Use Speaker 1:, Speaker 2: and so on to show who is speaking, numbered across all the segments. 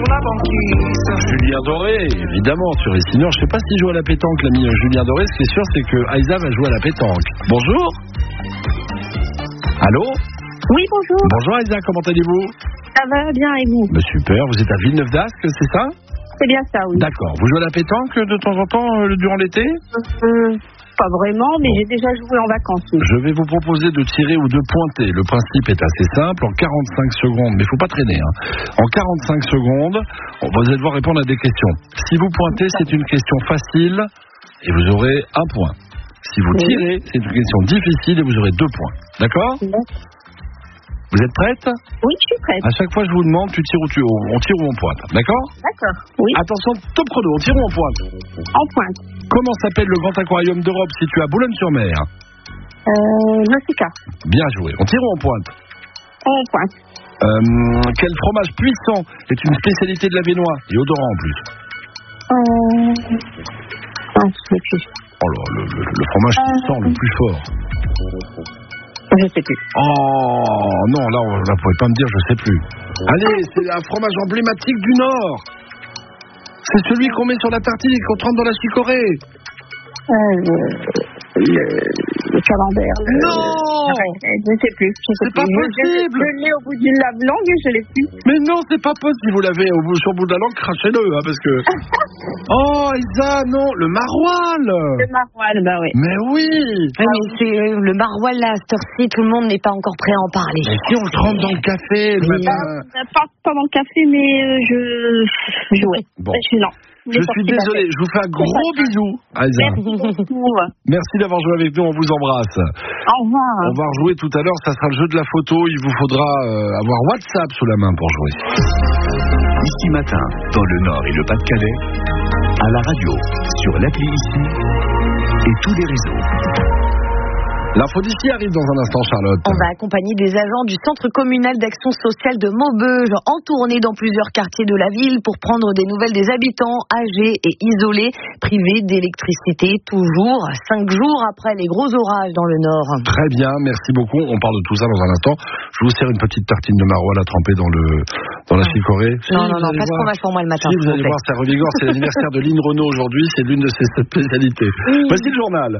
Speaker 1: la banquise.
Speaker 2: Julien Doré, évidemment, sur les Nord. Je sais pas s'il joue à la pétanque, l'ami Julien Doré. Ce qui est sûr, c'est que Aïssa va jouer à la pétanque. Bonjour. Allô?
Speaker 3: Oui, bonjour.
Speaker 2: Bonjour Aïssa, comment allez-vous?
Speaker 3: Ça va bien et vous?
Speaker 2: Super, vous êtes à Villeneuve d'Ascq, c'est ça?
Speaker 3: C'est bien ça, oui.
Speaker 2: D'accord. Vous jouez à la pétanque de temps en temps durant l'été?
Speaker 3: Pas vraiment, mais j'ai déjà joué en vacances. Oui.
Speaker 2: Je vais vous proposer de tirer ou de pointer. Le principe est assez simple. En 45 secondes, mais il ne faut pas traîner. En 45 secondes, vous allez devoir répondre à des questions. Si vous pointez, c'est une question facile et vous aurez 1 point. Si vous tirez, c'est une question difficile et vous aurez 2 points. D'accord? Vous êtes prête?
Speaker 3: Oui, je suis prête.
Speaker 2: À chaque fois, je vous demande, tu tires ou on tire ou on pointe. D'accord?
Speaker 3: D'accord, oui.
Speaker 2: Attention, top chrono, on tire ou on pointe?
Speaker 3: En pointe.
Speaker 2: Comment s'appelle le grand aquarium d'Europe situé à Boulogne-sur-Mer?
Speaker 3: Nausicaa.
Speaker 2: Bien joué. On tire ou on pointe?
Speaker 3: En pointe.
Speaker 2: Quel fromage puissant est une spécialité de la Vénois et odorant en plus?
Speaker 3: Je sais plus.
Speaker 2: Oh là, le fromage qui sent le plus fort.
Speaker 3: Je sais plus.
Speaker 2: Oh non, là, vous ne pouvez pas me dire, je sais plus. Allez, c'est un fromage emblématique du Nord. C'est celui qu'on met sur la tartine et qu'on trempe dans la chicorée.
Speaker 3: Le camembert.
Speaker 2: Non.
Speaker 3: Je sais plus.
Speaker 2: C'est pas possible.
Speaker 3: Je l'ai au bout d'une lave-langue et je l'ai plus.
Speaker 2: Mais non, c'est pas possible. Si vous l'avez sur le bout de la langue, crachez-le, parce que... Oh, Isa, non, le maroilles.
Speaker 3: Le maroilles, bah oui.
Speaker 2: Mais oui.
Speaker 4: Mais c'est le maroilles là, à cette heure-ci, tout le monde n'est pas encore prêt à en parler.
Speaker 2: Mais si on le trempe dans le café, le matin...
Speaker 3: Pas dans le café, mais je jouais.
Speaker 2: Bon.
Speaker 3: Non.
Speaker 2: Je suis désolé, je vous fais un gros bisou, Aïssa. Merci d'avoir joué avec nous, on vous embrasse.
Speaker 3: Au revoir.
Speaker 2: On va rejouer tout à l'heure, ça sera le jeu de la photo, il vous faudra avoir WhatsApp sous la main pour jouer.
Speaker 5: Ici Matin, dans le Nord et le Pas-de-Calais, à la radio, sur l'appli Ici et tous les réseaux.
Speaker 2: L'info d'ici arrive dans un instant, Charlotte.
Speaker 4: On va accompagner des agents du Centre communal d'action sociale de Maubeuge en tournée dans plusieurs quartiers de la ville pour prendre des nouvelles des habitants âgés et isolés, privés d'électricité, toujours 5 jours après les gros orages dans le Nord.
Speaker 2: Très bien, merci beaucoup. On parle de tout ça dans un instant. Je vous sers une petite tartine de maroilles à tremper dans la chicorée.
Speaker 4: Non, pas de fromage pour moi le matin.
Speaker 2: Si, vous allez voir, ça revigore. C'est l'anniversaire de Lynn Renaud aujourd'hui. C'est l'une de ses spécialités. Voici le journal.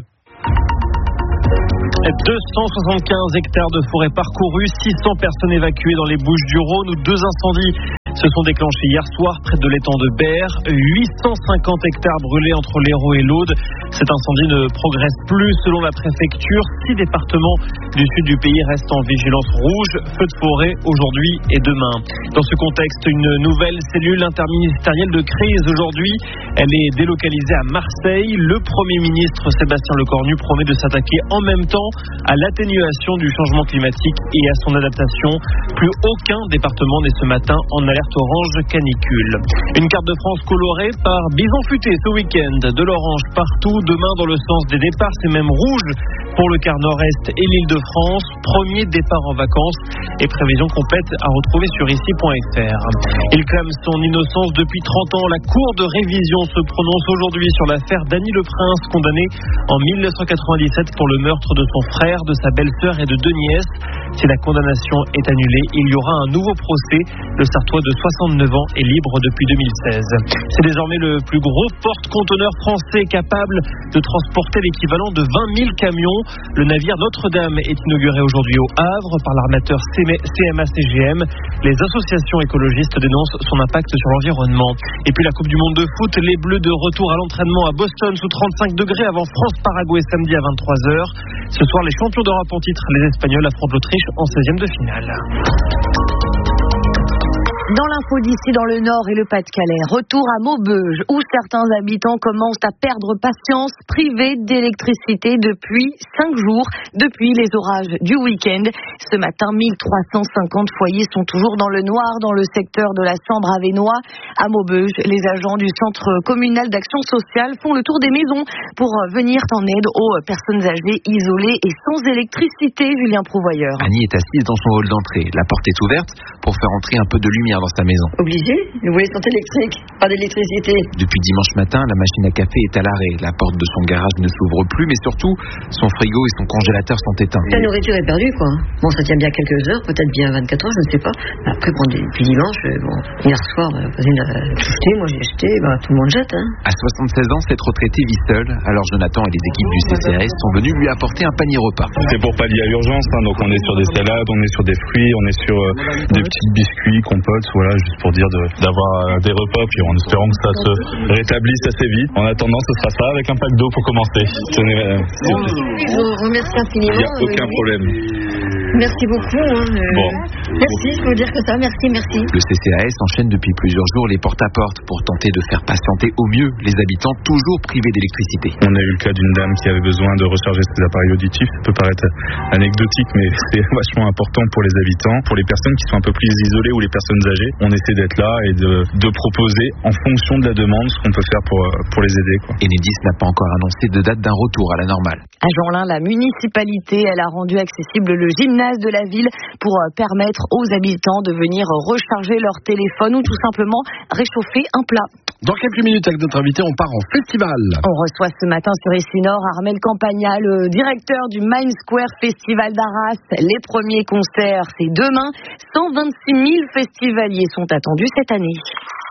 Speaker 6: 275 hectares de forêt parcourus, 600 personnes évacuées dans les Bouches-du-Rhône où 2 incendies se sont déclenchés hier soir près de l'étang de Berre. 850 hectares brûlés entre l'Hérault et l'Aude. Cet incendie ne progresse plus selon la préfecture. 6 départements du sud du pays restent en vigilance rouge. Feu de forêt aujourd'hui et demain. Dans ce contexte, une nouvelle cellule interministérielle de crise aujourd'hui. Elle est délocalisée à Marseille. Le Premier ministre Sébastien Lecornu promet de s'attaquer en même temps à l'atténuation du changement climatique et à son adaptation. Plus aucun département n'est ce matin en alerte orange canicule. Une carte de France colorée par Bison Futé ce week-end. De l'orange partout, demain dans le sens des départs, c'est même rouge pour le quart nord-est et l'Île-de-France. Premier départ en vacances et prévision complète à retrouver sur ici.fr. Il clame son innocence depuis 30 ans. La Cour de révision se prononce aujourd'hui sur l'affaire Dany Le Prince, condamné en 1997 pour le meurtre de son frère, de sa belle-sœur et de 2 nièces. Si la condamnation est annulée, il y aura un nouveau procès. Le Sartois de 69 ans est libre depuis 2016. C'est désormais le plus gros porte-conteneur français capable de transporter l'équivalent de 20 000 camions. Le navire Notre-Dame est inauguré aujourd'hui au Havre par l'armateur CMA-CGM. Les associations écologistes dénoncent son impact sur l'environnement. Et puis la Coupe du Monde de foot, les Bleus de retour à l'entraînement à Boston sous 35 degrés avant France-Paraguay samedi à 23h. Ce soir, les champions d'Europe en titre, les Espagnols affrontent l'Autriche en 16e de finale.
Speaker 4: Dans l'info d'ici, dans le Nord et le Pas-de-Calais, retour à Maubeuge, où certains habitants commencent à perdre patience, privés d'électricité depuis 5 jours, depuis les orages du week-end. Ce matin, 1350 foyers sont toujours dans le noir dans le secteur de la Sambre-Avesnois. À Maubeuge, les agents du Centre communal d'action sociale font le tour des maisons pour venir en aide aux personnes âgées, isolées et sans électricité. Julien Prouvoyeur.
Speaker 7: Annie est assise dans son hall d'entrée. La porte est ouverte pour faire entrer un peu de lumière
Speaker 1: lumière dans sa maison.
Speaker 7: Obligé. Vous voulez sont électriques, pas d'électricité.
Speaker 1: Depuis dimanche matin, la machine à café est à l'arrêt. La porte de son garage ne s'ouvre plus, mais surtout, son frigo et son congélateur sont éteints.
Speaker 7: La nourriture est perdue, quoi. Bon, ça tient bien quelques heures, peut-être bien 24 heures, je ne sais pas. Après, depuis dimanche, hier soir, voisine a acheté, moi j'ai acheté, tout le monde jette. Hein.
Speaker 1: À 76 ans, cette retraitée vit seule. Alors Jonathan et les équipes du CCAS sont venus lui apporter un panier repas.
Speaker 8: C'est pour pallier à l'urgence, donc on est sur des salades, on est sur des fruits, on est sur des petits biscuits, compotes, voilà, juste pour dire d'avoir des repas, puis en espérant que ça se rétablisse assez vite. En attendant, ce sera ça, avec un pack d'eau pour commencer.
Speaker 7: Je vous remercie infiniment.
Speaker 8: Il n'y a aucun problème.
Speaker 7: Merci beaucoup.
Speaker 8: Bon.
Speaker 7: Merci, je peux vous dire que ça, merci.
Speaker 1: Le CCAS enchaîne depuis plusieurs jours les porte-à-porte pour tenter de faire patienter au mieux les habitants toujours privés d'électricité.
Speaker 8: On a eu le cas d'une dame qui avait besoin de recharger ses appareils auditifs. Ça peut paraître anecdotique, mais c'est vachement important pour les habitants, pour les personnes qui sont un peu plus isolées ou les personnes âgées. On essaie d'être là et de proposer en fonction de la demande ce qu'on peut faire pour les aider.
Speaker 1: Enedis n'a pas encore annoncé de date d'un retour à la normale.
Speaker 4: À Jeanlin, la municipalité, elle a rendu accessible le gymnase de la ville pour permettre aux habitants de venir recharger leur téléphone ou tout simplement réchauffer un plat.
Speaker 2: Dans quelques minutes, avec notre invité, on part en festival.
Speaker 4: On reçoit ce matin sur ici Nord Armel Campagna, le directeur du Mind Square Festival d'Arras. Les premiers concerts, c'est demain. 126 000 festivaliers sont attendus cette année.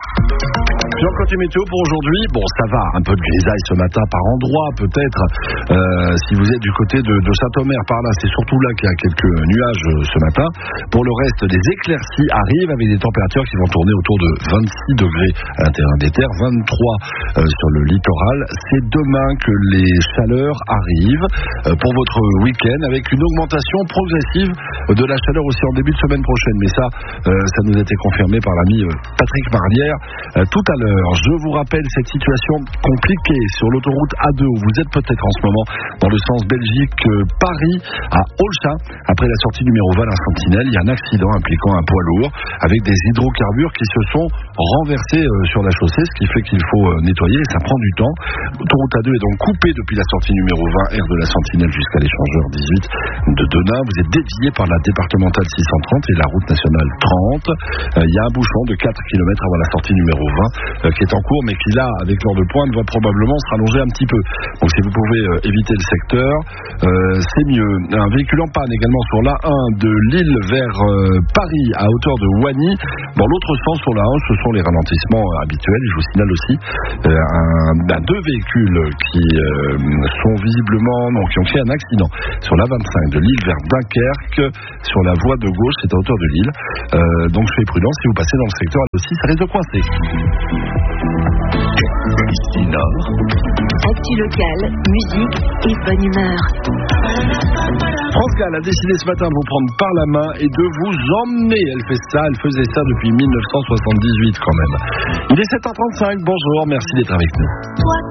Speaker 2: Sur le côté météo pour aujourd'hui, bon ça va, un peu de grisaille ce matin par endroit peut-être, si vous êtes du côté de Saint-Omer par là, c'est surtout là qu'il y a quelques nuages ce matin. Pour le reste, les éclaircies arrivent avec des températures qui vont tourner autour de 26 degrés à l'intérieur des terres, 23 sur le littoral. C'est demain que les chaleurs arrivent pour votre week-end avec une augmentation progressive de la chaleur aussi en début de semaine prochaine. Mais ça nous a été confirmé par l'ami Patrick Marlière tout à l'heure. Je vous rappelle cette situation compliquée sur l'autoroute A2 où vous êtes peut-être en ce moment dans le sens Belgique-Paris à Olcha. Après la sortie numéro 20 à Sentinelle, il y a un accident impliquant un poids lourd avec des hydrocarbures qui se sont renversés sur la chaussée, ce qui fait qu'il faut nettoyer et ça prend du temps. L'autoroute A2 est donc coupée depuis la sortie numéro 20 aire de la Sentinelle jusqu'à l'échangeur 18 de Denain. Vous êtes dévié par la départementale 630 et la route nationale 30. Il y a un bouchon de 4 km avant la sortie numéro 20 qui est en cours, mais qui là, avec l'heure de pointe, va probablement se rallonger un petit peu. Donc si vous pouvez éviter le secteur, c'est mieux. Un véhicule en panne également sur l'A1 de Lille vers Paris à hauteur de Wagny. Dans l'autre sens sur l'A1, ce sont les ralentissements habituels. Je vous signale aussi deux véhicules qui sont visiblement, qui ont fait un accident sur l'A25 de Lille vers Dunkerque sur la voie de gauche, c'est à hauteur de Lille. Donc soyez prudents si vous passez dans le secteur là aussi, ça risque de coincer.
Speaker 5: Ici Nord.
Speaker 4: Actu locale, musique et bonne humeur.
Speaker 2: France Gall a décidé ce matin de vous prendre par la main et de vous emmener. Elle faisait ça depuis 1978 quand même. Il est 7h35, bonjour, merci d'être avec nous.